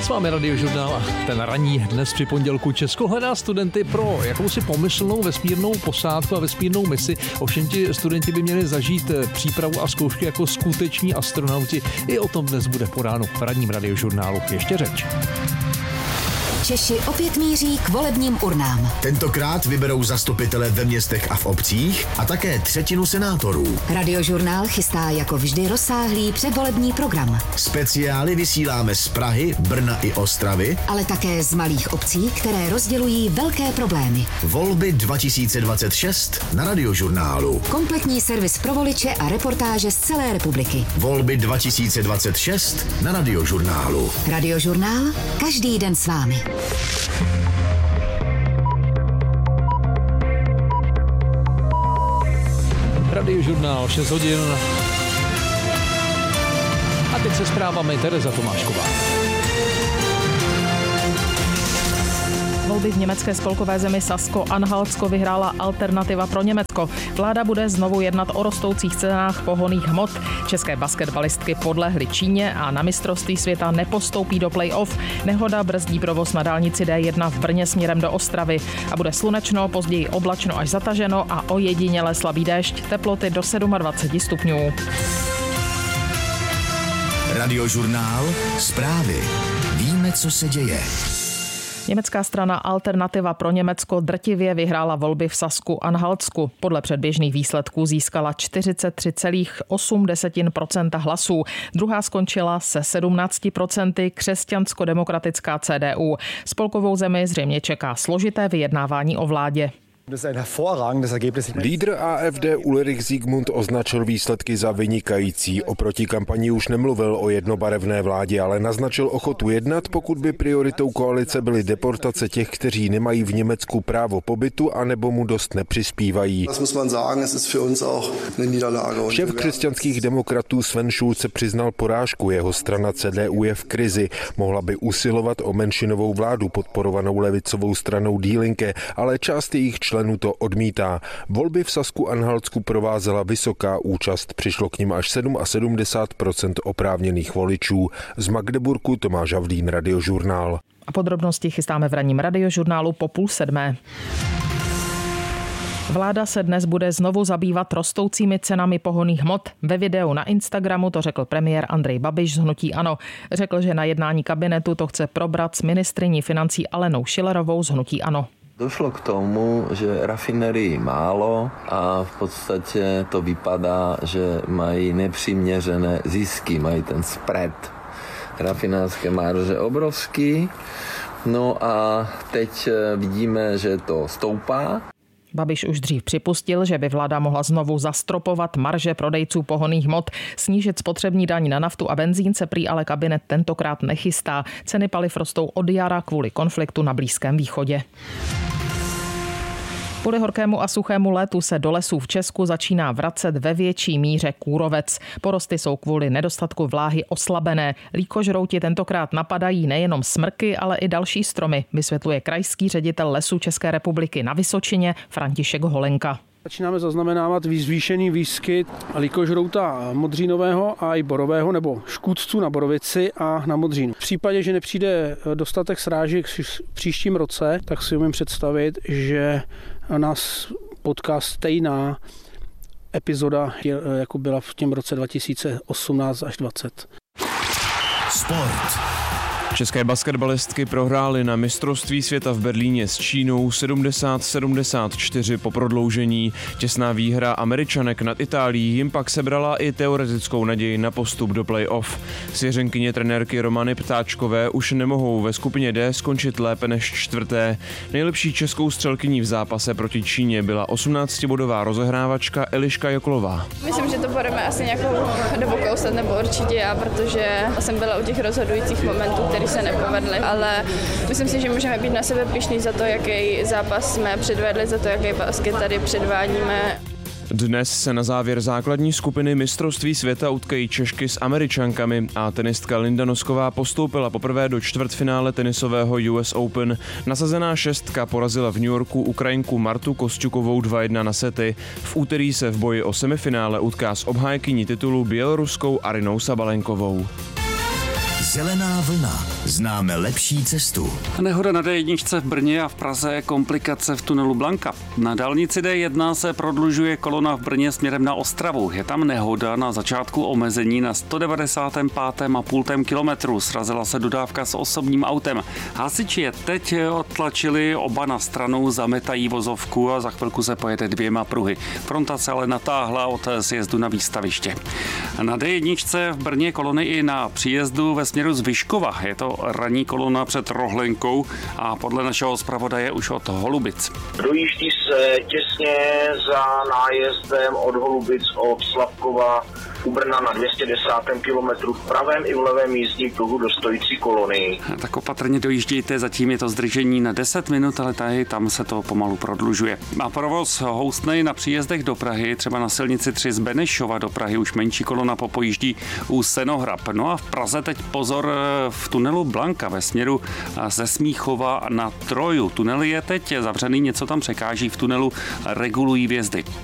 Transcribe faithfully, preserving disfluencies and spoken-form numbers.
S vámi Radiožurnál a ten ranní dnes při pondělku. Česko hledá studenty pro jakousi pomyslnou vesmírnou posádku a vesmírnou misi. Ovšem ti studenti by měli zažít přípravu a zkoušky jako skuteční astronauti. I o tom dnes bude podáno v ranním Radiožurnálu ještě řeč. Češi opět míří k volebním urnám. Tentokrát vyberou zastupitele ve městech a v obcích a také třetinu senátorů. Radiožurnál chystá jako vždy rozsáhlý předvolební program. Speciály vysíláme z Prahy, Brna i Ostravy, ale také z malých obcí, které rozdělují velké problémy. Volby dva tisíce dvacet šest na Radiožurnálu. Kompletní servis pro voliče a reportáže z celé republiky. Volby dva tisíce dvacet šest na Radiožurnálu. Radiožurnál každý den s vámi. Radiožurnál šest hodin. A teď se zprávami Tereza Tomášková. Volby v německé spolkové zemi Sasko-Anhaltsko vyhrála Alternativa pro Německo. Vláda bude znovu jednat o rostoucích cenách pohonných hmot. České basketbalistky podlehly Číně a na mistrovství světa nepostoupí do play-off. Nehoda brzdí provoz na dálnici D jedna v Brně směrem do Ostravy. A bude slunečno, později oblačno až zataženo a ojediněle slabý déšť. Teploty do dvacet sedm stupňů. Radiožurnál. Zprávy. Víme, co se děje. Německá strana Alternativa pro Německo drtivě vyhrála volby v Sasku-Anhaltsku. Podle předběžných výsledků získala čtyřicet tři celá osm procenta hlasů. Druhá skončila se sedmnáct procenty křesťansko-demokratická C D U. Spolkovou zemi zřejmě čeká složité vyjednávání o vládě. Lídr A F D Ulrich Siegmund označil výsledky za vynikající. Oproti kampani už nemluvil o jednobarevné vládě, ale naznačil ochotu jednat, pokud by prioritou koalice byly deportace těch, kteří nemají v Německu právo pobytu anebo mu dost nepřispívají. Šéf křesťanských demokratů Sven Schulze přiznal porážku. Jeho strana C D U je v krizi. Mohla by usilovat o menšinovou vládu podporovanou levicovou stranou Die Linke, ale část jejich členů to odmítá. Volby v Sasku-Anhaltsku provázela vysoká účast. Přišlo k nim až sedmdesát sedm procent oprávněných voličů. Z Magdeburku Tomáš Havlín, Radiožurnál. A podrobnosti chystáme v ranním Radiožurnálu po půl sedmé. Vláda se dnes bude znovu zabývat rostoucími cenami pohonných hmot. Ve videu na Instagramu to řekl premiér Andrej Babiš z hnutí ANO. Řekl, že na jednání kabinetu to chce probrat s ministryní financí Alenou Schillerovou z hnutí ANO. Došlo k tomu, že rafinérií málo a v podstatě to vypadá, že mají nepřiměřené zisky, mají ten spread. Rafinářské marže obrovský, no a teď vidíme, že to stoupá. Babiš už dřív připustil, že by vláda mohla znovu zastropovat marže prodejců pohonných hmot. Snížit spotřební daň na naftu a benzín se prý ale kabinet tentokrát nechystá. Ceny paliv rostou od jara kvůli konfliktu na Blízkém východě. Kvůli horkému a suchému létu se do lesů v Česku začíná vracet ve větší míře kůrovec. Porosty jsou kvůli nedostatku vláhy oslabené. Líkožrouti tentokrát napadají nejenom smrky, ale i další stromy, vysvětluje krajský ředitel Lesů České republiky na Vysočině František Holenka. Začínáme zaznamenávat zvýšený výskyt líkožrouta modřínového a i borového nebo škůdců na borovici a na modřínu. V případě, že nepřijde dostatek srážek v příštím roce, tak si umím představit, že nás potká stejná epizoda, jako byla v těm roce dva tisíce osmnáct až dvacet. Sport. České basketbalistky prohrály na mistrovství světa v Berlíně s Čínou sedmdesát sedmdesát čtyři po prodloužení. Těsná výhra Američanek nad Itálií jim pak sebrala i teoretickou naději na postup do play-off. Svěřenkyně trenérky Romany Ptáčkové už nemohou ve skupině D skončit lépe než čtvrté. Nejlepší českou střelkyní v zápase proti Číně byla osmnáctibodová rozehrávačka Eliška Joklová. Myslím, že to budeme asi nějakou dobu kousat, nebo určitě já, protože jsem byla u těch rozhodujících momentů, které se nepovedly, ale myslím si, že můžeme být na sebe pyšní za to, jaký zápas jsme předvedli, za to, jaký basket tady předvádíme. Dnes se na závěr základní skupiny mistrovství světa utkají Češky s Američankami a tenistka Linda Nosková postoupila poprvé do čtvrtfinále tenisového U S Open. Nasazená šestka porazila v New Yorku Ukrajinku Martu Kosťukovou dva jedna na sety. V úterý se v boji o semifinále utká s obhájkyní titulu běloruskou Arinou Sabalenkovou. Zelená vlna. Známe lepší cestu. Nehoda na D jedna v Brně a v Praze, komplikace v tunelu Blanka. Na dálnici D jedna se prodlužuje kolona v Brně směrem na Ostravu. Je tam nehoda na začátku omezení na sto devadesát pět a půl kilometru. Srazila se dodávka s osobním autem. Hasiči je teď odtlačili, oba na stranu zametají vozovku a za chvilku se pojede dvěma pruhy. Fronta se ale natáhla od sjezdu na výstaviště. Na D jedna v Brně kolony i na příjezdu ve směru z Vyškova. Je to ranní kolona před Rohlenkou a podle našeho zpravodaje už od Holubic. Dojíždí se těsně za nájezdem od Holubic od Slavkova u Brna na dvě stě deset kilometrů v pravém i v levém jízdním pruhu do stojící kolony. Tak opatrně dojíždějte, zatím je to zdržení na deset minut, ale tady tam se to pomalu prodlužuje. A provoz houstnej na příjezdech do Prahy, třeba na silnici tři z Benešova do Prahy už menší kolona popojíždí u Senohrab. No a v Praze teď pozor v tunelu Blanka ve směru ze Smíchova na Troju. Tunel je teď zavřený, něco tam překáží v tunelu, regulují vjezdy.